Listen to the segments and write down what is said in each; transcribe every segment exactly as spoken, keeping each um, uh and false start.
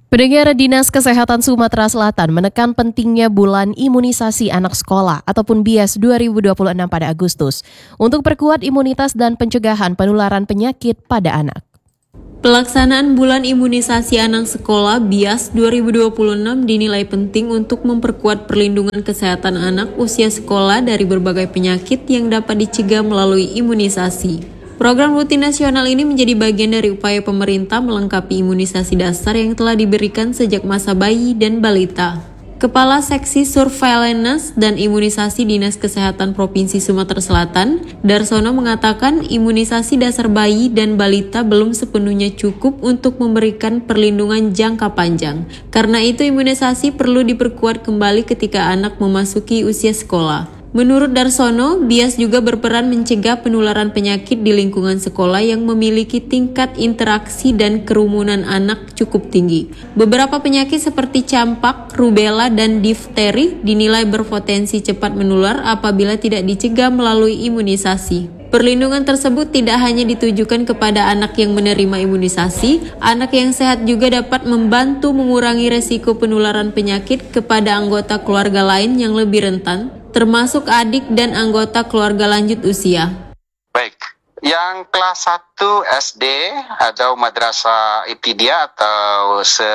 Pendengar, Dinas Kesehatan Sumatera Selatan menekan pentingnya bulan imunisasi anak sekolah ataupun B I A S dua ribu dua puluh enam pada Agustus untuk perkuat imunitas dan pencegahan penularan penyakit pada anak. Pelaksanaan bulan imunisasi anak sekolah B I A S dua ribu dua puluh enam dinilai penting untuk memperkuat perlindungan kesehatan anak usia sekolah dari berbagai penyakit yang dapat dicegah melalui imunisasi. Program rutin nasional ini menjadi bagian dari upaya pemerintah melengkapi imunisasi dasar yang telah diberikan sejak masa bayi dan balita. Kepala Seksi Surveillance dan Imunisasi Dinas Kesehatan Provinsi Sumatera Selatan, Darsono mengatakan imunisasi dasar bayi dan balita belum sepenuhnya cukup untuk memberikan perlindungan jangka panjang. Karena itu imunisasi perlu diperkuat kembali ketika anak memasuki usia sekolah. Menurut Darsono, B I A S juga berperan mencegah penularan penyakit di lingkungan sekolah yang memiliki tingkat interaksi dan kerumunan anak cukup tinggi. Beberapa penyakit seperti campak, rubella, dan difteri dinilai berpotensi cepat menular apabila tidak dicegah melalui imunisasi. Perlindungan tersebut tidak hanya ditujukan kepada anak yang menerima imunisasi, anak yang sehat juga dapat membantu mengurangi resiko penularan penyakit kepada anggota keluarga lain yang lebih rentan, termasuk adik dan anggota keluarga lanjut usia. Baik, yang kelas satu S D atau Madrasah Ibtidaiyah atau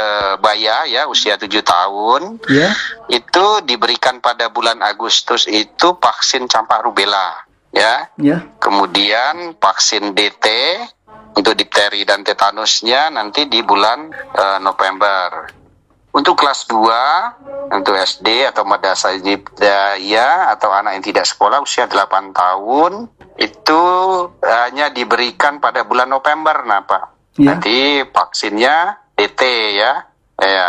sebaya ya usia tujuh tahun, yeah. Itu diberikan pada bulan Agustus itu vaksin campak rubella, ya. Yeah. Kemudian vaksin D T untuk difteri dan tetanusnya nanti di bulan uh, November. Untuk kelas dua, untuk S D atau Madrasah Ibtidaiyah atau anak yang tidak sekolah usia delapan tahun, itu hanya diberikan pada bulan November, nah Pak. Ya. Nanti vaksinnya D T ya, ya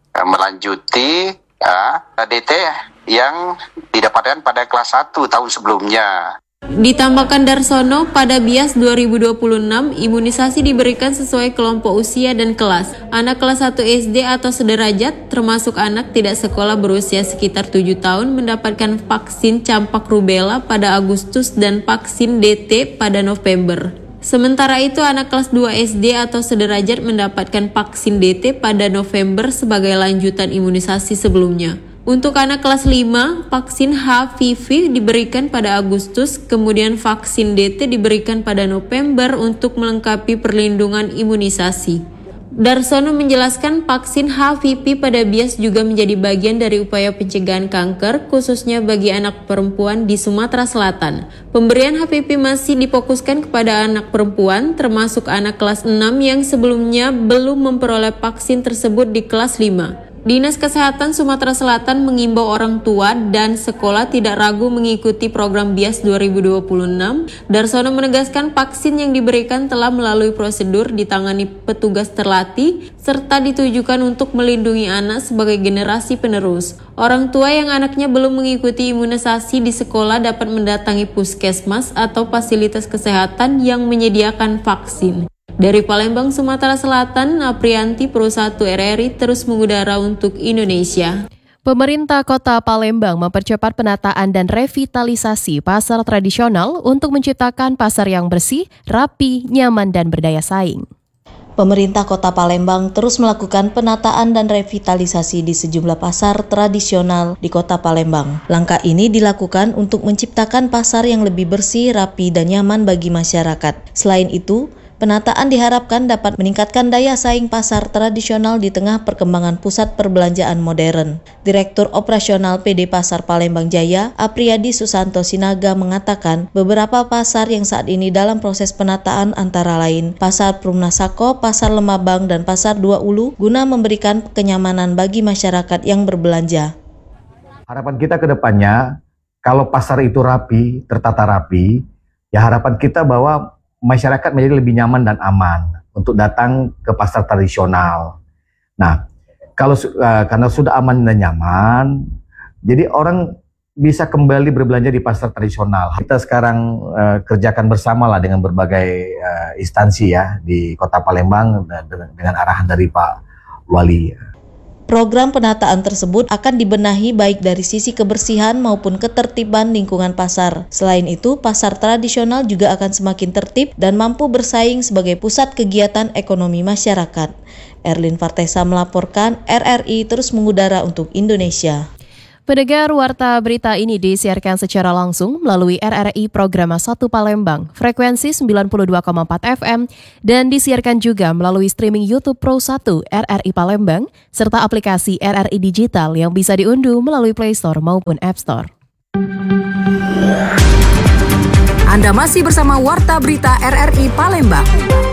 melanjuti ya, D T yang didapatkan pada kelas satu tahun sebelumnya. Ditambahkan Darsono, pada B I A S dua ribu dua puluh enam, imunisasi diberikan sesuai kelompok usia dan kelas. Anak kelas satu S D atau sederajat, termasuk anak tidak sekolah berusia sekitar tujuh tahun, mendapatkan vaksin campak rubella pada Agustus dan vaksin D T pada November. Sementara itu, anak kelas dua S D atau sederajat mendapatkan vaksin D T pada November sebagai lanjutan imunisasi sebelumnya. Untuk anak kelas lima, vaksin H P V diberikan pada Agustus, kemudian vaksin D T diberikan pada November untuk melengkapi perlindungan imunisasi. Darsono menjelaskan vaksin H P V pada B I A S juga menjadi bagian dari upaya pencegahan kanker, khususnya bagi anak perempuan di Sumatera Selatan. Pemberian H P V masih difokuskan kepada anak perempuan, termasuk anak kelas enam yang sebelumnya belum memperoleh vaksin tersebut di kelas lima. Dinas Kesehatan Sumatera Selatan mengimbau orang tua dan sekolah tidak ragu mengikuti program B I A S dua ribu dua puluh enam. Darsono menegaskan vaksin yang diberikan telah melalui prosedur, ditangani petugas terlatih, serta ditujukan untuk melindungi anak sebagai generasi penerus. Orang tua yang anaknya belum mengikuti imunisasi di sekolah dapat mendatangi puskesmas atau fasilitas kesehatan yang menyediakan vaksin. Dari Palembang, Sumatera Selatan, Aprianti, Pro satu R R I terus mengudara untuk Indonesia. Pemerintah Kota Palembang mempercepat penataan dan revitalisasi pasar tradisional untuk menciptakan pasar yang bersih, rapi, nyaman, dan berdaya saing. Pemerintah Kota Palembang terus melakukan penataan dan revitalisasi di sejumlah pasar tradisional di Kota Palembang. Langkah ini dilakukan untuk menciptakan pasar yang lebih bersih, rapi, dan nyaman bagi masyarakat. Selain itu, penataan diharapkan dapat meningkatkan daya saing pasar tradisional di tengah perkembangan pusat perbelanjaan modern. Direktur Operasional P D Pasar Palembang Jaya, Apriyadi Susanto Sinaga mengatakan beberapa pasar yang saat ini dalam proses penataan antara lain Pasar Perumnasako, Pasar Lemabang, dan Pasar Dua Ulu guna memberikan kenyamanan bagi masyarakat yang berbelanja. Harapan kita ke depannya, kalau pasar itu rapi, tertata rapi, ya harapan kita bahwa masyarakat menjadi lebih nyaman dan aman untuk datang ke pasar tradisional. Nah, kalau uh, karena sudah aman dan nyaman, jadi orang bisa kembali berbelanja di pasar tradisional. Kita sekarang uh, kerjakan bersama lah dengan berbagai uh, instansi ya di Kota Palembang dengan, dengan arahan dari Pak Wali. Program penataan tersebut akan dibenahi baik dari sisi kebersihan maupun ketertiban lingkungan pasar. Selain itu, pasar tradisional juga akan semakin tertib dan mampu bersaing sebagai pusat kegiatan ekonomi masyarakat. Erlin Fartesa melaporkan, R R I terus mengudara untuk Indonesia. Pendengar, warta berita ini disiarkan secara langsung melalui R R I Programa satu Palembang, frekuensi sembilan puluh dua koma empat F M, dan disiarkan juga melalui streaming YouTube Pro satu R R I Palembang, serta aplikasi R R I Digital yang bisa diunduh melalui Play Store maupun App Store. Anda masih bersama Warta Berita R R I Palembang.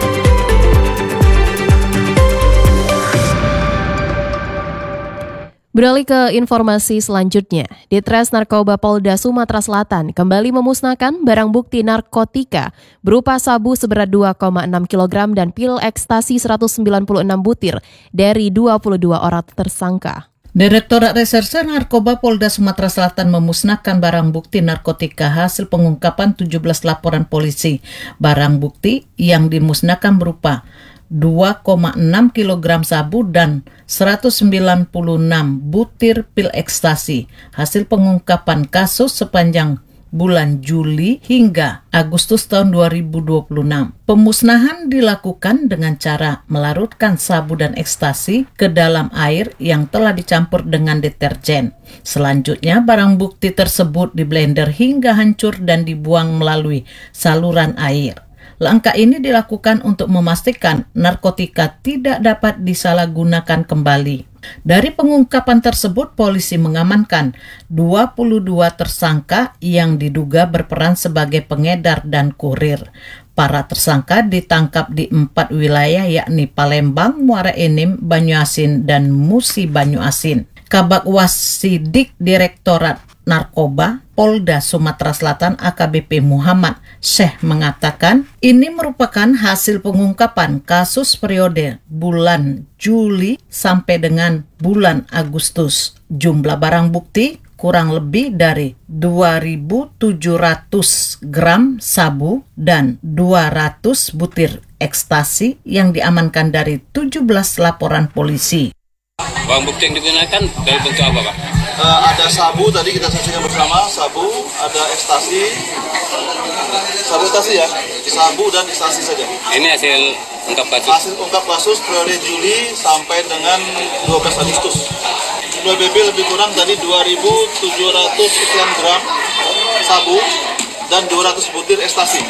Beralih ke informasi selanjutnya, Ditres Narkoba Polda Sumatera Selatan kembali memusnahkan barang bukti narkotika berupa sabu seberat dua koma enam kilogram dan pil ekstasi seratus sembilan puluh enam butir dari dua puluh dua orang tersangka. Direktorat Reserse Narkoba Polda Sumatera Selatan memusnahkan barang bukti narkotika hasil pengungkapan tujuh belas laporan polisi. Barang bukti yang dimusnahkan berupa dua koma enam kilogram sabu dan seratus sembilan puluh enam butir pil ekstasi. Hasil pengungkapan kasus sepanjang bulan Juli hingga Agustus tahun dua ribu dua puluh enam. Pemusnahan dilakukan dengan cara melarutkan sabu dan ekstasi ke dalam air yang telah dicampur dengan deterjen. Selanjutnya, barang bukti tersebut diblender hingga hancur dan dibuang melalui saluran air. Langkah ini dilakukan untuk memastikan narkotika tidak dapat disalahgunakan kembali. Dari pengungkapan tersebut, polisi mengamankan dua puluh dua tersangka yang diduga berperan sebagai pengedar dan kurir. Para tersangka ditangkap di empat wilayah yakni Palembang, Muara Enim, Banyuasin, dan Musi Banyuasin. Kabak Wasidik Direktorat Narkoba Polda Sumatera Selatan A K B P Muhammad Syekh mengatakan ini merupakan hasil pengungkapan kasus periode bulan Juli sampai dengan bulan Agustus. Jumlah barang bukti kurang lebih dari dua ribu tujuh ratus gram sabu dan dua ratus butir ekstasi yang diamankan dari tujuh belas laporan polisi. Barang bukti yang digunakan dari bentuk apa, Pak? Uh, ada sabu, tadi kita saksikan bersama, sabu, ada ekstasi, sabu ekstasi ya, sabu dan ekstasi saja. Ini hasil ungkap kasus? Hasil ungkap kasus periode Juli sampai dengan dua belas Agustus. Jumlah B B lebih kurang tadi dua ribu tujuh ratus sekian gram sabu dan dua ratus butir ekstasi.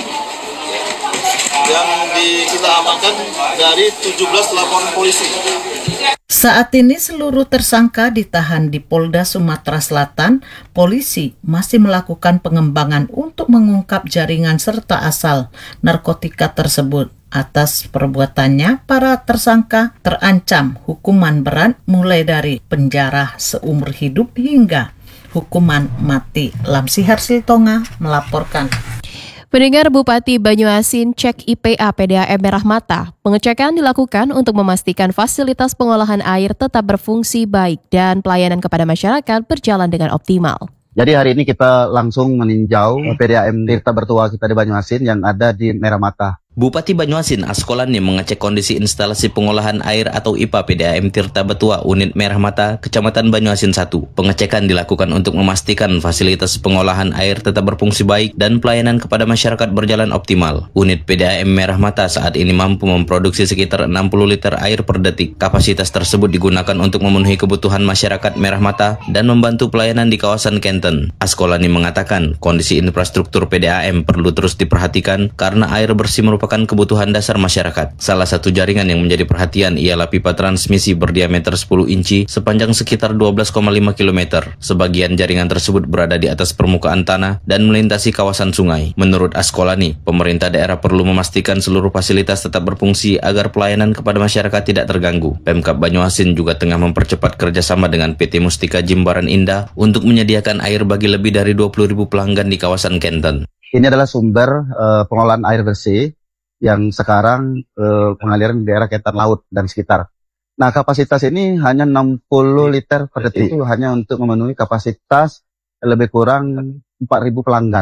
Yang di, kita amankan dari tujuh belas laporan polisi. Saat ini seluruh tersangka ditahan di Polda Sumatera Selatan. Polisi masih melakukan pengembangan untuk mengungkap jaringan serta asal narkotika tersebut. Atas perbuatannya, para tersangka terancam hukuman berat mulai dari penjara seumur hidup hingga hukuman mati. Lamsihar Siltonga melaporkan. Pendengar, Bupati Banyuasin cek I P A P D A M Merah Mata. Pengecekan dilakukan untuk memastikan fasilitas pengolahan air tetap berfungsi baik dan pelayanan kepada masyarakat berjalan dengan optimal. Jadi hari ini kita langsung meninjau P D A M Tirta Bertua kita di Banyuasin yang ada di Merah Mata. Bupati Banyuasin Askolani mengecek kondisi instalasi pengolahan air atau I P A P D A M Tirta Betua Unit Merah Mata, Kecamatan Banyuasin satu. Pengecekan dilakukan untuk memastikan fasilitas pengolahan air tetap berfungsi baik dan pelayanan kepada masyarakat berjalan optimal. Unit P D A M Merah Mata saat ini mampu memproduksi sekitar enam puluh liter air per detik. Kapasitas tersebut digunakan untuk memenuhi kebutuhan masyarakat Merah Mata dan membantu pelayanan di kawasan Kenten. Askolani mengatakan kondisi infrastruktur P D A M perlu terus diperhatikan karena air bersih merupakan merupakan kebutuhan dasar masyarakat. Salah satu jaringan yang menjadi perhatian ialah pipa transmisi berdiameter sepuluh inci sepanjang sekitar dua belas koma lima kilometer. Sebagian jaringan tersebut berada di atas permukaan tanah dan melintasi kawasan sungai. Menurut Askolani, pemerintah daerah perlu memastikan seluruh fasilitas tetap berfungsi agar pelayanan kepada masyarakat tidak terganggu. Pemkab Banyuasin juga tengah mempercepat kerjasama dengan P T Mustika Jimbaran Indah untuk menyediakan air bagi lebih dari dua puluh ribu pelanggan di kawasan Kenten. Ini adalah sumber uh, pengolahan air bersih yang sekarang eh, pengaliran di daerah Kenten Laut dan sekitar. Nah, kapasitas ini hanya enam puluh liter per detik, itu hanya untuk memenuhi kapasitas lebih kurang empat ribu pelanggan.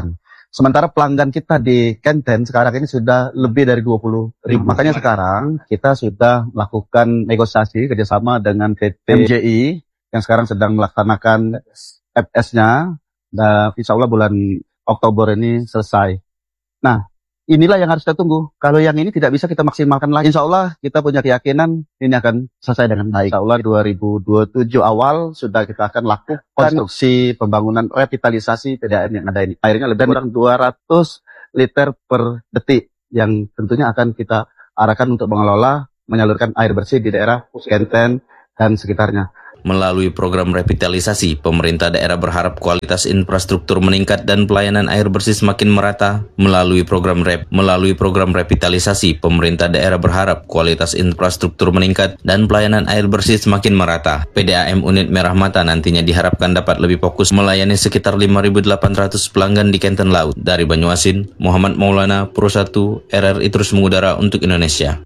Sementara pelanggan kita di Kenten sekarang ini sudah lebih dari dua puluh ribu. Makanya sekarang kita sudah melakukan negosiasi kerjasama dengan P T M J I yang sekarang sedang melaksanakan F S-nya. Dan insya Allah bulan Oktober ini selesai. Nah, inilah yang harus kita tunggu. Kalau yang ini tidak bisa kita maksimalkan lagi. Insya Allah kita punya keyakinan ini akan selesai dengan baik. Insya Allah dua ribu dua puluh tujuh awal sudah kita akan lakukan konstruksi pembangunan revitalisasi P D A M yang ada ini. Airnya lebih kurang dua ratus liter per detik yang tentunya akan kita arahkan untuk mengelola, menyalurkan air bersih di daerah Kenten dan sekitarnya. Melalui program revitalisasi, pemerintah daerah berharap kualitas infrastruktur meningkat dan pelayanan air bersih semakin merata. Melalui program rep, melalui program revitalisasi, pemerintah daerah berharap kualitas infrastruktur meningkat dan pelayanan air bersih semakin merata. P D A M Unit Merah Mata nantinya diharapkan dapat lebih fokus melayani sekitar lima ribu delapan ratus pelanggan di Kenten Laut. Dari Banyuasin, Muhammad Maulana, Pro satu, R R I terus mengudara untuk Indonesia.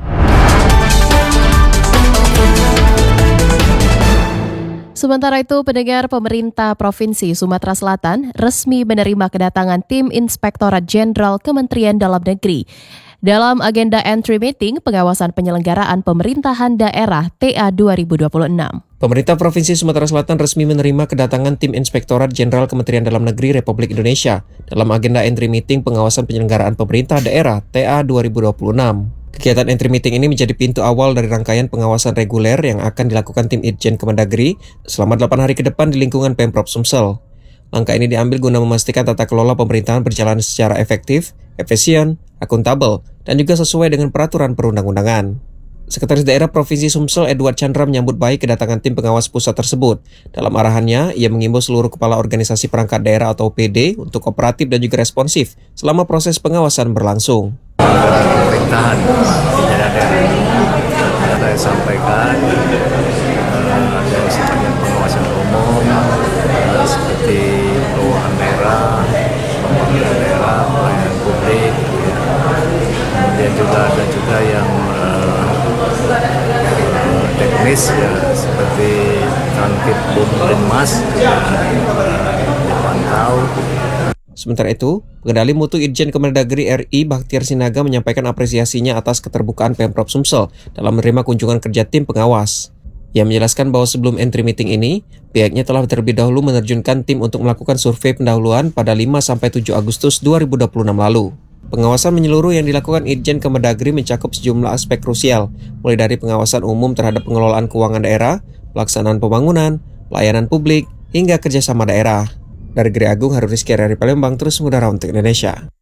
Sementara itu, pendengar, pemerintah Provinsi Sumatera Selatan resmi menerima kedatangan tim Inspektorat Jenderal Kementerian Dalam Negeri. Dalam agenda entry meeting pengawasan penyelenggaraan pemerintahan daerah T A dua ribu dua puluh enam. Pemerintah Provinsi Sumatera Selatan resmi menerima kedatangan tim Inspektorat Jenderal Kementerian Dalam Negeri Republik Indonesia dalam agenda entry meeting pengawasan penyelenggaraan pemerintah daerah T A dua ribu dua puluh enam. Kegiatan entry meeting ini menjadi pintu awal dari rangkaian pengawasan reguler yang akan dilakukan tim Itjen Kemendagri selama delapan hari ke depan di lingkungan Pemprov Sumsel. Langkah ini diambil guna memastikan tata kelola pemerintahan berjalan secara efektif, efisien, akuntabel, dan juga sesuai dengan peraturan perundang-undangan. Sekretaris Daerah Provinsi Sumsel Edward Chandra menyambut baik kedatangan tim pengawas pusat tersebut. Dalam arahannya, ia mengimbau seluruh kepala organisasi perangkat daerah atau O P D untuk kooperatif dan juga responsif selama proses pengawasan berlangsung. Pemerintahan di daerah-daerah ini saya sampaikan uh, ada sebagian pengawasan umum uh, seperti keuangan daerah, pembangunan daerah, pelayanan publik, ya. Kemudian juga ada juga yang uh, uh, teknis ya seperti Kanwil Bumrenmas juga uh, dipantau. Sementara itu, pengendali mutu Itjen Kemendagri R I Bakhtiar Sinaga menyampaikan apresiasinya atas keterbukaan Pemprov Sumsel dalam menerima kunjungan kerja tim pengawas. Ia menjelaskan bahwa sebelum entry meeting ini, pihaknya telah terlebih dahulu menerjunkan tim untuk melakukan survei pendahuluan pada lima sampai tujuh Agustus dua ribu dua puluh enam lalu. Pengawasan menyeluruh yang dilakukan Itjen Kemendagri mencakup sejumlah aspek krusial, mulai dari pengawasan umum terhadap pengelolaan keuangan daerah, pelaksanaan pembangunan, pelayanan publik, hingga kerjasama daerah. Dari Geri Agung, Harun Rizky, R R I Palembang, terus mengudara untuk Indonesia.